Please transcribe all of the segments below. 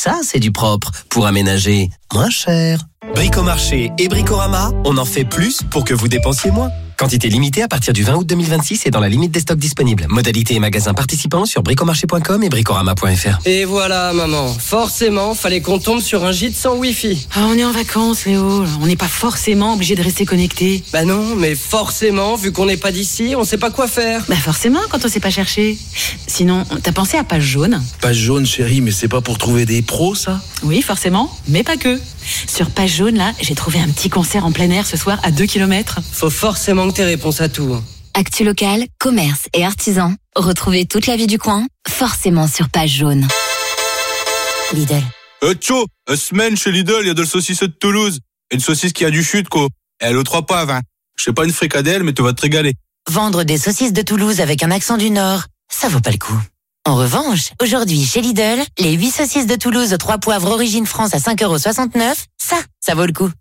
Ça, c'est du propre pour aménager moins cher. Bricomarché et Bricorama, on en fait plus pour que vous dépensiez moins. Quantité limitée à partir du 20 août 2026 et dans la limite des stocks disponibles. Modalités et magasins participants sur bricomarché.com et bricorama.fr. Et voilà, maman. Forcément, fallait qu'on tombe sur un gîte sans Wi-Fi. Ah, on est en vacances, Léo. On n'est pas forcément obligé de rester connecté. Bah non, mais forcément, vu qu'on n'est pas d'ici, on sait pas quoi faire. Bah forcément, quand on sait pas chercher. Sinon, t'as pensé à Page Jaune? Page Jaune, chérie, mais c'est pas pour trouver des pros, ça? Oui, forcément, mais pas que. Sur Page Jaune, là, j'ai trouvé un petit concert en plein air ce soir à 2 km. Faut forcément que t'aies réponse à tout. Actu local, commerce et artisans. Retrouvez toute la vie du coin, forcément sur Page Jaune. Lidl. Tcho, semaine chez Lidl, il y a de la saucisse de Toulouse. Une saucisse qui a du chute, quoi. Et elle aux 3 poivres, hein. Je sais pas une fricadelle, mais tu vas te régaler. Vendre des saucisses de Toulouse avec un accent du Nord, ça vaut pas le coup. En revanche, aujourd'hui chez Lidl, les 8 saucisses de Toulouse aux 3 poivres origine France à 5,69 €, ça vaut le coup.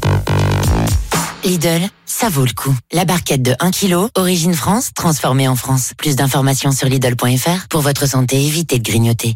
Lidl, ça vaut le coup. La barquette de 1 kg, origine France, transformée en France. Plus d'informations sur Lidl.fr. Pour votre santé, évitez de grignoter.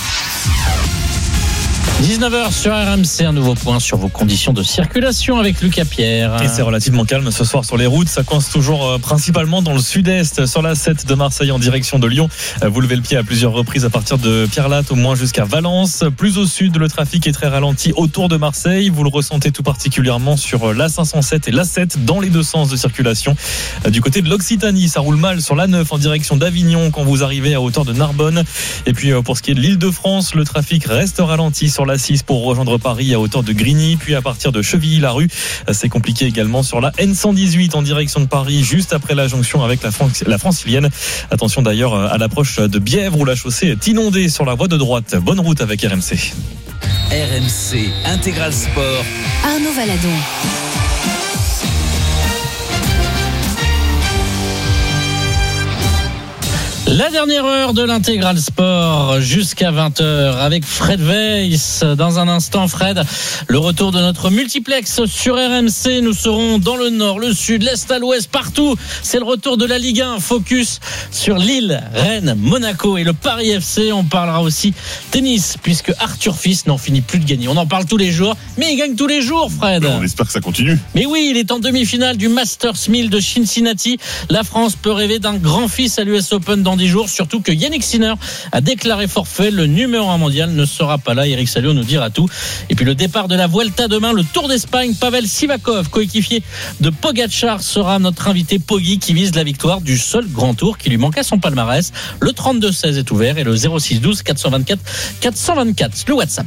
19h sur RMC, un nouveau point sur vos conditions de circulation avec Lucas Pierre. Et c'est relativement calme ce soir sur les routes. Ça coince toujours principalement dans le sud-est, sur la 7 de Marseille en direction de Lyon. Vous levez le pied à plusieurs reprises à partir de Pierre-Latte, au moins jusqu'à Valence. Plus au sud, le trafic est très ralenti autour de Marseille. Vous le ressentez tout particulièrement sur l'A507 et l'A7 dans les deux sens de circulation. Du côté de l'Occitanie, ça roule mal sur l'A9 en direction d'Avignon quand vous arrivez à hauteur de Narbonne. Et puis pour ce qui est de l'Île-de-France, le trafic reste ralenti sur la 6 pour rejoindre Paris à hauteur de Grigny, puis à partir de Chevilly-la-Rue. C'est compliqué également sur la N118 en direction de Paris, juste après la jonction avec la Francilienne. Attention d'ailleurs à l'approche de Bièvre où la chaussée est inondée sur la voie de droite. Bonne route avec RMC. RMC Intégral Sport. Arnaud Valadon. La dernière heure de l'Intégral Sport jusqu'à 20h avec Fred Weiss. Dans un instant, Fred, le retour de notre multiplex sur RMC. Nous serons dans le nord, le sud, l'est à l'ouest, partout. C'est le retour de la Ligue 1. Focus sur Lille, Rennes, Monaco et le Paris FC. On parlera aussi tennis puisque Arthur Fils n'en finit plus de gagner. On en parle tous les jours, mais il gagne tous les jours, Fred. On espère que ça continue. Mais oui, il est en demi-finale du Masters 1000 de Cincinnati. La France peut rêver d'un grand fils à l'US Open dans 10 jours, surtout que Yannick Sinner a déclaré forfait. Le numéro 1 mondial ne sera pas là. Eric Salio nous dira tout. Et puis le départ de la Vuelta demain, le Tour d'Espagne. Pavel Sivakov, coéquipier de Pogačar, sera notre invité Poggi qui vise la victoire du seul grand tour qui lui manque à son palmarès. Le 32-16 est ouvert et le 06-12 424 424 le WhatsApp.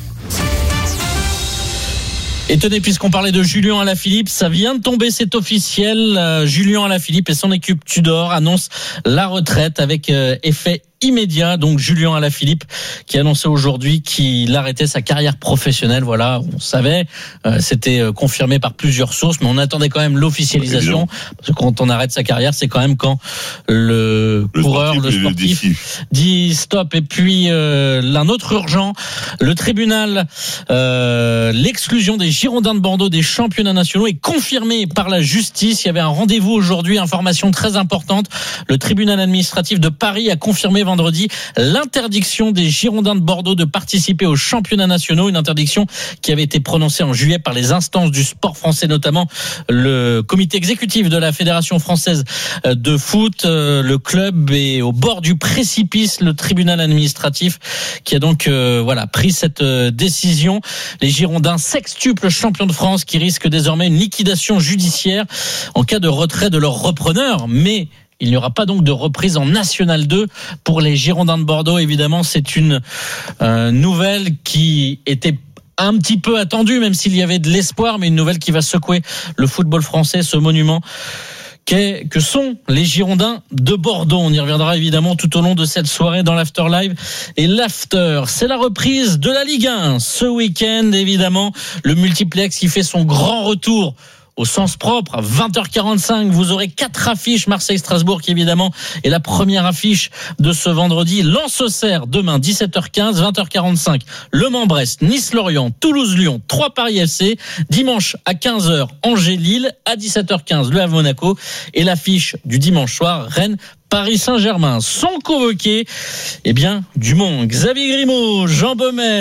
Et tenez, puisqu'on parlait de Julien Alaphilippe, ça vient de tomber, c'est officiel. Julien Alaphilippe et son équipe Tudor annoncent la retraite avec effet immédiat. Donc Julien Alaphilippe qui annonçait aujourd'hui qu'il arrêtait sa carrière professionnelle. Voilà, on savait, c'était confirmé par plusieurs sources, mais on attendait quand même l'officialisation. Parce que quand on arrête sa carrière, c'est quand même quand le sportif dit stop. Et puis l'un autre urgent, le tribunal, l'exclusion des Girondins de Bordeaux des championnats nationaux est confirmée par la justice. Il y avait un rendez-vous aujourd'hui, information très importante. Le tribunal administratif de Paris a confirmé vendredi l'interdiction des Girondins de Bordeaux de participer aux championnats nationaux, une interdiction qui avait été prononcée en juillet par les instances du sport français, notamment le comité exécutif de la Fédération française de foot. Le club est au bord du précipice, le tribunal administratif qui a donc pris cette décision. Les Girondins, sextuples champions de France, qui risquent désormais une liquidation judiciaire en cas de retrait de leur repreneur, mais il n'y aura pas donc de reprise en National 2 pour les Girondins de Bordeaux. Évidemment, c'est une nouvelle qui était un petit peu attendue, même s'il y avait de l'espoir, mais une nouvelle qui va secouer le football français, ce monument que sont les Girondins de Bordeaux. On y reviendra évidemment tout au long de cette soirée dans l'After Live. Et l'After, c'est la reprise de la Ligue 1 ce week-end. Évidemment, le multiplex qui fait son grand retour au sens propre, à 20h45, vous aurez 4 affiches. Marseille-Strasbourg qui évidemment est la première affiche de ce vendredi. Lens-Auxerre demain 17h15, 20h45. Le Mans-Brest, Nice-Lorient, Toulouse-Lyon, 3 Paris FC. Dimanche à 15h, Angers-Lille. À 17h15, Le Havre-Monaco. Et l'affiche du dimanche soir, Rennes Paris Saint-Germain. Sont convoqués, du Mont, Xavier Grimaud, Jean Baumet,